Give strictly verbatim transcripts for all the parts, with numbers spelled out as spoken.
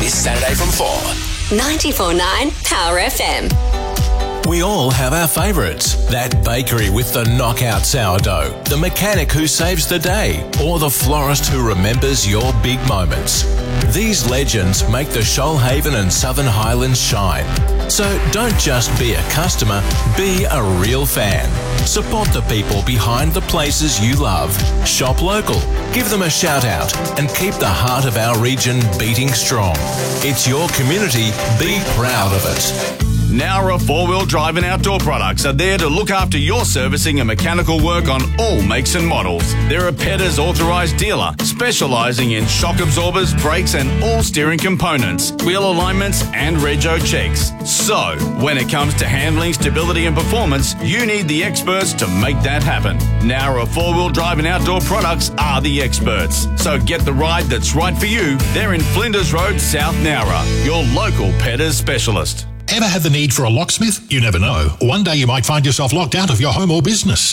This Saturday from four. ninety-four point nine Power F M. We all have our favourites. That bakery with the knockout sourdough, the mechanic who saves the day, or the florist who remembers your big moments. These legends make the Shoalhaven and Southern Highlands shine. So don't just be a customer, be a real fan. Support the people behind the places you love. Shop local, give them a shout out, and keep the heart of our region beating strong. It's your community, be proud of it. Nowra four-wheel drive and outdoor products are there to look after your servicing and mechanical work on all makes and models. They're a Petters authorised dealer, specialising in shock absorbers, brakes and all steering components, wheel alignments and rego checks. So, when it comes to handling, stability and performance, you need the experts to make that happen. Nowra four-wheel drive and outdoor products are the experts. So get the ride that's right for you. They're in Flinders Road, South Nowra, your local Petters specialist. Ever had the need for a locksmith? You never know. One day you might find yourself locked out of your home or business.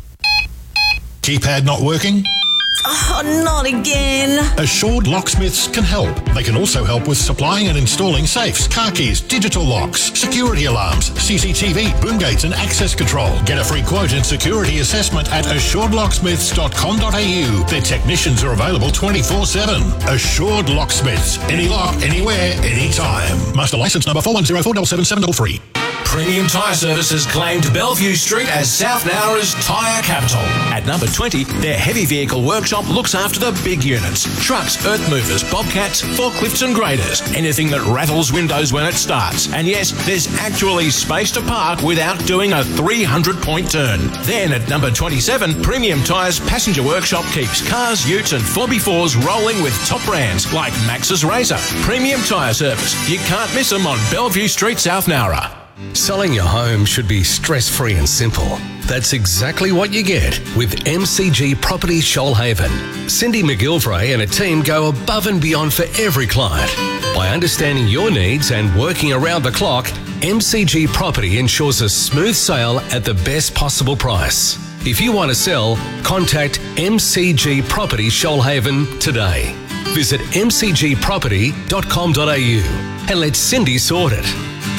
Keypad not working? Oh, not again. Assured Locksmiths can help. They can also help with supplying and installing safes, car keys, digital locks, security alarms, C C T V, boom gates and access control. Get a free quote and security assessment at assured locksmiths dot com dot a u. Their technicians are available twenty-four seven. Assured Locksmiths. Any lock, anywhere, anytime. Master license number four one zero four seven seven seven three. Premium Tyre Services claimed Bellevue Street as South Nowra's tyre capital. At number twenty, their heavy vehicle workshop looks after the big units. Trucks, earth movers, bobcats, forklifts and graders. Anything that rattles windows when it starts. And yes, there's actually space to park without doing a three hundred point turn. Then at number twenty-seven, Premium Tyres Passenger Workshop keeps cars, utes and four by fours rolling with top brands like Max's Razor. Premium Tyre Service. You can't miss them on Bellevue Street, South Nowra. Selling your home should be stress-free and simple. That's exactly what you get with M C G Property Shoalhaven. Cindy McGilvray and a team go above and beyond for every client. By understanding your needs and working around the clock, M C G Property ensures a smooth sale at the best possible price. If you want to sell, contact M C G Property Shoalhaven today. Visit m c g property dot com dot a u and let Cindy sort it.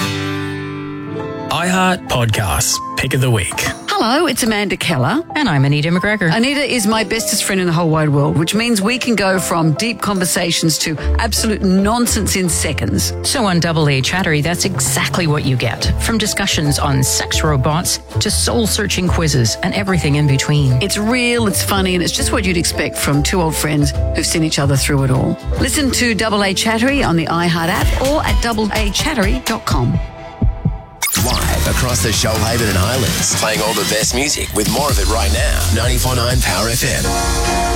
iHeart Podcasts, Pick of the Week. Hello, it's Amanda Keller. And I'm Anita McGregor. Anita is my bestest friend in the whole wide world, which means we can go from deep conversations to absolute nonsense in seconds. So on Double A Chattery, that's exactly what you get. From discussions on sex robots to soul-searching quizzes and everything in between. It's real, it's funny, and it's just what you'd expect from two old friends who've seen each other through it all. Listen to Double A Chattery on the iHeart app or at double a chattery dot com. Live across the Shoalhaven and Highlands, playing all the best music with more of it right now. ninety-four point nine Power F M.